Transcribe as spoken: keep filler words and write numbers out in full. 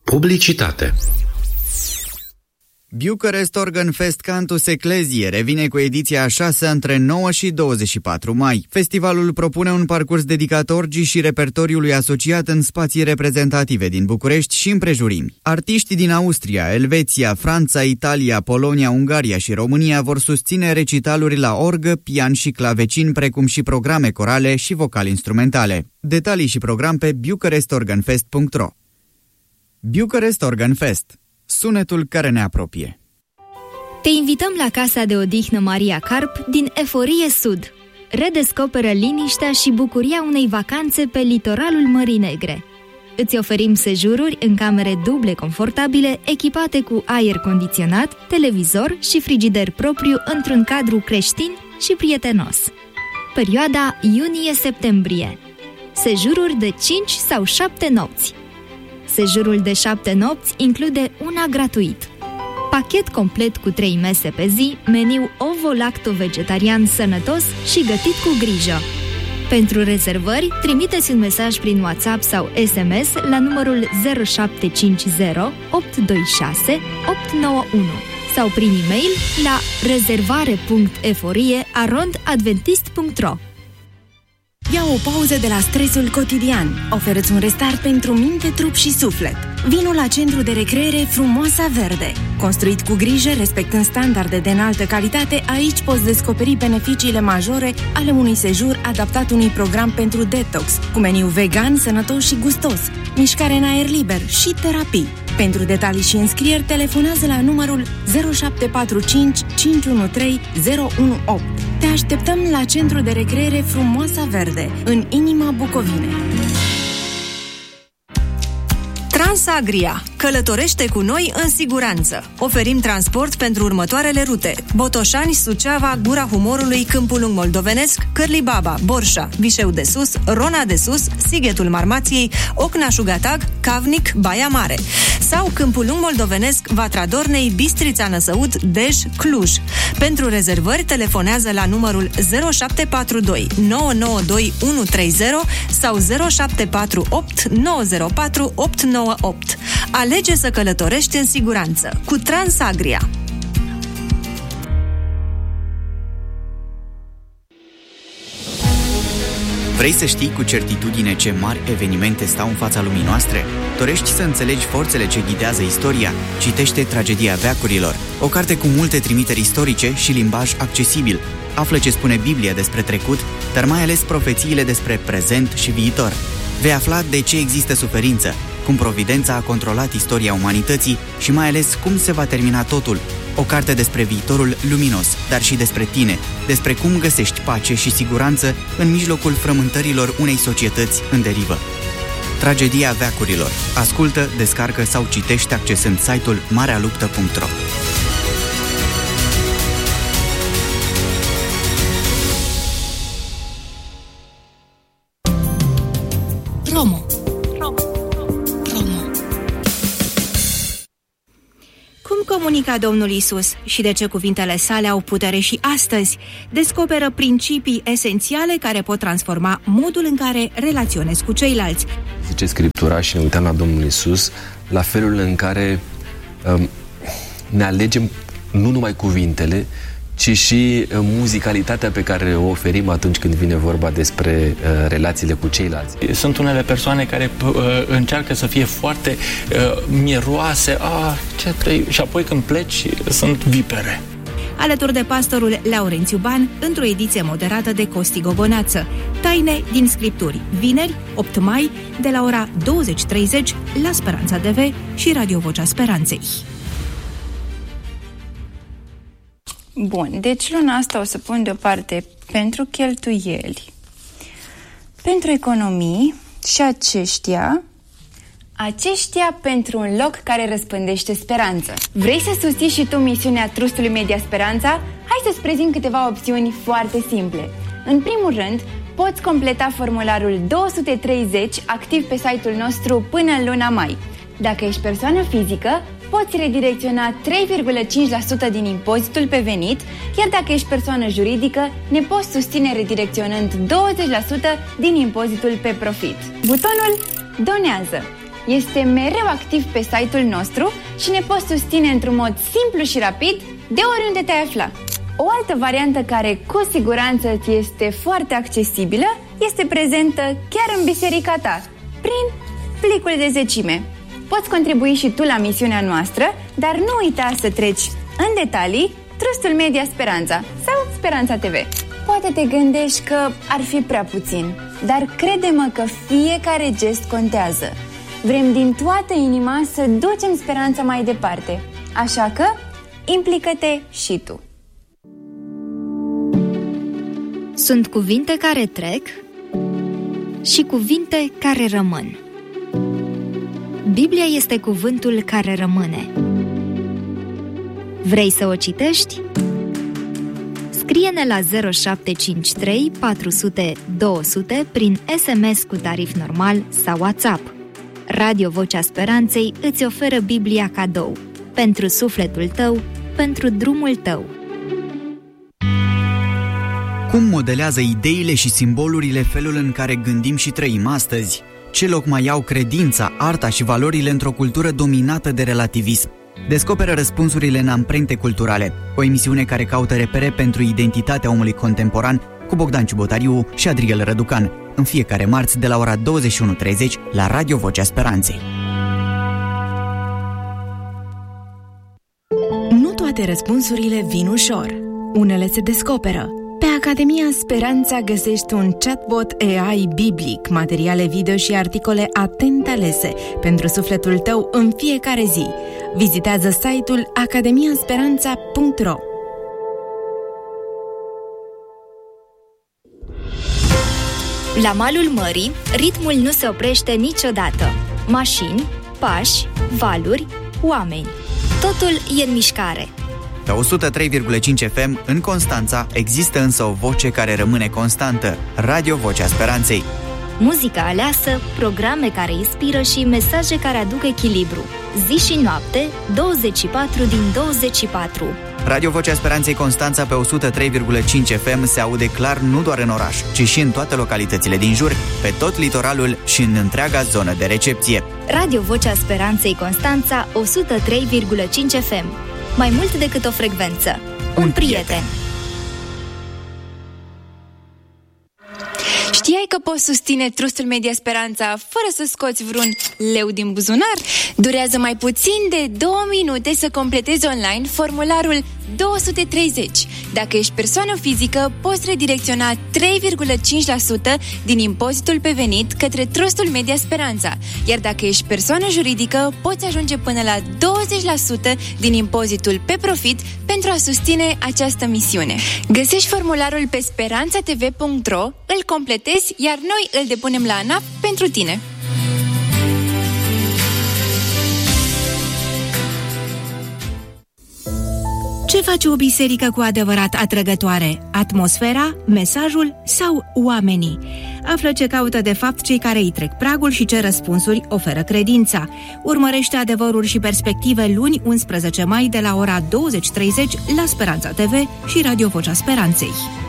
Publicitate. Bucharest Organ Fest Cantus Ecclesiae revine cu ediția a șasea între nouă și douăzeci și patru mai. Festivalul propune un parcurs dedicat orgii și repertoriului asociat în spații reprezentative din București și împrejurimi. Artiști din Austria, Elveția, Franța, Italia, Polonia, Ungaria și România vor susține recitaluri la orgă, pian și clavecin, precum și programe corale și vocal-instrumentale. Detalii și program pe bucharest organ fest punct ro. Bucharest Organ Fest. Sunetul care ne apropie. Te invităm la casa de odihnă Maria Carp din Eforie Sud. Redescoperă liniștea și bucuria unei vacanțe pe litoralul Mării Negre. Îți oferim sejururi în camere duble confortabile, echipate cu aer condiționat, televizor și frigider propriu într-un cadru creștin și prietenos. Perioada iunie-septembrie. Sejururi de cinci sau șapte nopți. Sejurul de șapte nopți include una gratuit. Pachet complet cu trei mese pe zi, meniu ovo-lacto-vegetarian sănătos și gătit cu grijă. Pentru rezervări, trimiteți un mesaj prin WhatsApp sau S M S la numărul zero șapte cinci zero opt doi șase opt nouă unu sau prin e-mail la rezervare punct eforie arond adventist punct ro. Ia o pauză de la stresul cotidian. Oferă-ți un restart pentru minte, trup și suflet. Vino la Centru de Recreere Frumoasa Verde. Construit cu grijă, respectând standarde de înaltă calitate, aici poți descoperi beneficiile majore ale unui sejur adaptat unui program pentru detox, cu meniu vegan, sănătos și gustos, mișcare în aer liber și terapii. Pentru detalii și înscrieri, telefonează la numărul zero șapte patru cinci cinci unu trei zero unu opt. Te așteptăm la Centru de Recreere Frumoasa Verde, în inima Bucovinei. Transagria. Călătorește cu noi în siguranță. Oferim transport pentru următoarele rute: Botoșani, Suceava, Gura Humorului, Câmpul Lung Moldovenesc, Cârlibaba, Borșa, Vișeu de Sus, Rona de Sus, Sighetul Marmației, Ocna-Șugatag, Cavnic, Baia Mare. Sau Câmpul Lung Moldovenesc, Vatra Dornei, Bistrița Năsăud, Dej, Cluj. Pentru rezervări, telefonează la numărul zero șapte patru doi nouă nouă doi unu trei zero sau zero șapte patru opt nouă zero patru opt nouă opt. Alege să călătorești în siguranță cu Transagria. Vrei să știi cu certitudine ce mari evenimente stau în fața lumii noastre? Dorești să înțelegi forțele ce ghidează istoria? Citește Tragedia veacurilor, o carte cu multe trimiteri istorice și limbaj accesibil. Află ce spune Biblia despre trecut, dar mai ales profețiile despre prezent și viitor. Vei afla de ce există suferință, cum providența a controlat istoria umanității și mai ales cum se va termina totul. O carte despre viitorul luminos, dar și despre tine, despre cum găsești pace și siguranță în mijlocul frământărilor unei societăți în derivă. Tragedia veacurilor. Ascultă, descarcă sau citește accesând site-ul marea luptă punct ro. Promo. Cum comunica Domnul Iisus și de ce cuvintele sale au putere și astăzi? Descoperă principii esențiale care pot transforma modul în care relaționezi cu ceilalți. Zice Scriptura și ne uităm la Domnul Iisus, la felul în care um, ne alegem nu numai cuvintele, ci și uh, muzicalitatea pe care o oferim atunci când vine vorba despre uh, relațiile cu ceilalți. Sunt unele persoane care uh, încearcă să fie foarte uh, mieroase, ah, ce trăi, și apoi când pleci sunt vipere. Alături de pastorul Laurențiu Ban, într-o ediție moderată de Costi Gogoneață. Taine din Scripturi, vineri, opt mai, de la ora douăzeci treizeci la Speranța T V și Radio Vocea Speranței. Bun, deci luna asta o să pun deoparte pentru cheltuieli, pentru economii și aceștia, aceștia pentru un loc care răspândește speranță. Vrei să susții și tu misiunea Trustului Media Speranța? Hai să-ți prezint câteva opțiuni foarte simple. În primul rând, poți completa formularul două sute treizeci activ pe site-ul nostru până în luna mai. Dacă ești persoană fizică, poți redirecționa trei virgulă cinci la sută din impozitul pe venit, iar dacă ești persoană juridică, ne poți susține redirecționând douăzeci la sută din impozitul pe profit. Butonul Donează. este mereu activ pe site-ul nostru și ne poți susține într-un mod simplu și rapid de oriunde te afla. O altă variantă care cu siguranță ți este foarte accesibilă este prezentă chiar în biserica ta, prin plicul de zecime. Poți contribui și tu la misiunea noastră, dar nu uita să treci în detalii Trustul Media Speranța sau Speranța T V. Poate te gândești că ar fi prea puțin, dar crede-mă că fiecare gest contează. Vrem din toată inima să ducem speranța mai departe, așa că implică-te și tu. Sunt cuvinte care trec și cuvinte care rămân. Biblia este cuvântul care rămâne. Vrei să o citești? Scrie-ne la zero șapte cinci trei patru zero zero două zero zero prin S M S cu tarif normal sau WhatsApp. Radio Vocea Speranței îți oferă Biblia cadou. Pentru sufletul tău, pentru drumul tău. Cum modelează ideile și simbolurile felul în care gândim și trăim astăzi? Ce loc mai au credința, arta și valorile într-o cultură dominată de relativism? Descoperă răspunsurile în amprente culturale, o emisiune care caută repere pentru identitatea omului contemporan, cu Bogdan Ciubotariu și Adriel Răducan, în fiecare marți de la ora douăzeci și unu treizeci la Radio Vocea Speranței. Nu toate răspunsurile vin ușor. Unele se descoperă. Pe Academia Speranța găsești un chatbot A I biblic, materiale video și articole atent alese pentru sufletul tău în fiecare zi. Vizitează site-ul academia speranța punct ro. La malul mării, ritmul nu se oprește niciodată. Mașini, pași, valuri, oameni. Totul e în mișcare. Pe o sută trei virgulă cinci F M, în Constanța, există însă o voce care rămâne constantă, Radio Vocea Speranței. Muzica aleasă, programe care inspiră și mesaje care aduc echilibru. Zi și noapte, douăzeci și patru din douăzeci și patru. Radio Vocea Speranței Constanța pe o sută trei virgulă cinci F M se aude clar nu doar în oraș, ci și în toate localitățile din jur, pe tot litoralul și în întreaga zonă de recepție. Radio Vocea Speranței Constanța o sută trei virgulă cinci F M. Mai mult decât o frecvență. Un, Un prieten. prieten. Știai că poți susține Trustul Media Speranța fără să scoți vreun leu din buzunar? Durează mai puțin de două minute să completezi online formularul două sute treizeci. Dacă ești persoană fizică, poți redirecționa trei virgulă cinci la sută din impozitul pe venit către Trustul Media Speranța. Iar dacă ești persoană juridică, poți ajunge până la douăzeci la sută din impozitul pe profit pentru a susține această misiune. Găsești formularul pe speranța t v punct ro, îl completezi, iar noi îl depunem la ANAF pentru tine. Ce face o biserică cu adevărat atrăgătoare? Atmosfera, mesajul sau oamenii? Află ce caută de fapt cei care îi trec pragul și ce răspunsuri oferă credința. Urmărește Adevăruri și Perspective luni unsprezece mai de la ora douăzeci treizeci la Speranța T V și Radio Vocea Speranței.